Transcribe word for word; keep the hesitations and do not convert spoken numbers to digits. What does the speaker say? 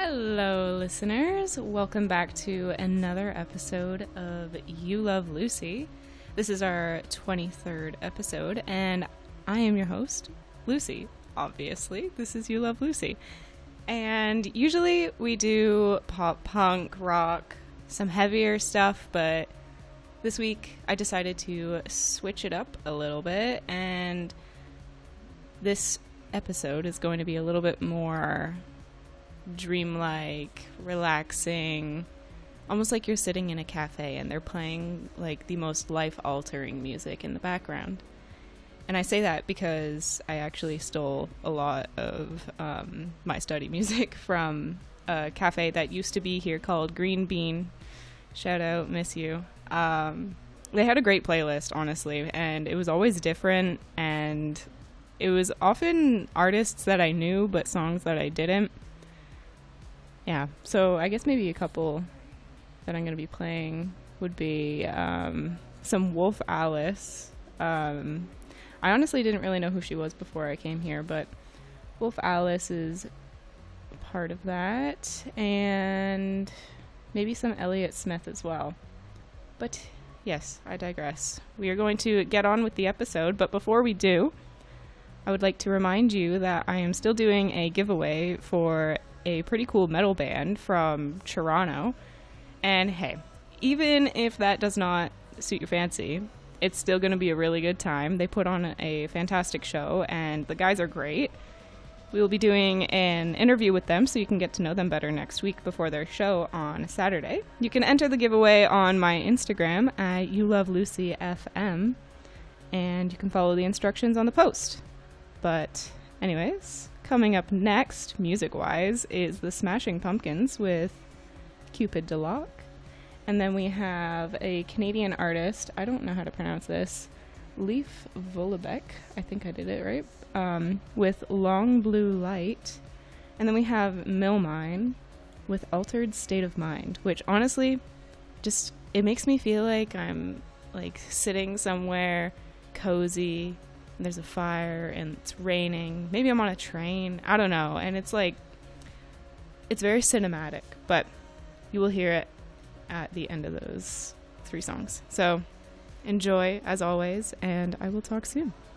Hello, listeners. Welcome back to another episode of You Love Lucy. This is our twenty-third episode, and I am your host, Lucy. Obviously, this is You Love Lucy. And usually we do pop, punk, rock, some heavier stuff, but this week I decided to switch it up a little bit, and this episode is going to be a little bit more dreamlike, relaxing, almost like you're sitting in a cafe and they're playing like the most life-altering music in the background. And I say that because I actually stole a lot of um, my study music from a cafe that used to be here called Green Bean. Shout out, miss you. Um, they had a great playlist, honestly, and it was always different, and it was often artists that I knew but songs that I didn't. Yeah, so I guess maybe a couple that I'm going to be playing would be um, some Wolf Alice. Um, I honestly didn't really know who she was before I came here, but Wolf Alice is part of that, and maybe some Elliott Smith as well. But yes, I digress. We are going to get on with the episode, but before we do, I would like to remind you that I am still doing a giveaway for a pretty cool metal band from Toronto. And hey, even if that does not suit your fancy, it's still going to be a really good time. They put on a fantastic show, and the guys are great. We will be doing an interview with them so you can get to know them better next week before their show on Saturday. You can enter the giveaway on my Instagram at You Love Lucy F M, and you can follow the instructions on the post. But anyways, coming up next, music-wise, is the Smashing Pumpkins with Cupid de Loc. And then we have a Canadian artist, I don't know how to pronounce this, Leif Vollebeck, I think I did it right, um, with Long Blue Light. And then we have Millmine with Altered State of Mind, which honestly, just, it makes me feel like I'm like sitting somewhere cozy, and there's a fire, and it's raining. Maybe I'm on a train. I don't know. And it's like, it's very cinematic, but you will hear it at the end of those three songs. So enjoy, as always, and I will talk soon.